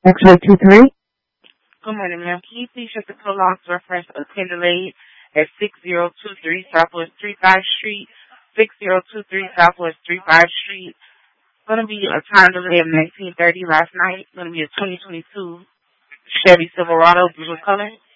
X-ray 23. Good morning, ma'am. Can you please check the prolonged reference of Tenderlade at 6023 Southwest 35th Street, 6023 Southwest 35th Street. Going to be a time delay of 1930 last night. Going to be a 2022 Chevy Silverado blue color.